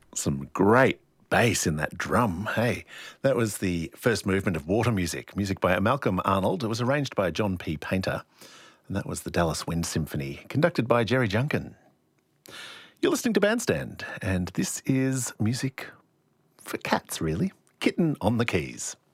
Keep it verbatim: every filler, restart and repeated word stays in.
Some great bass in that drum. Hey, that was the first movement of Water Music, music by Malcolm Arnold. It was arranged by John P. Painter, and that was the Dallas Wind Symphony, conducted by Jerry Junkin. You're listening to Bandstand, and this is music for cats, really. Kitten on the Keys.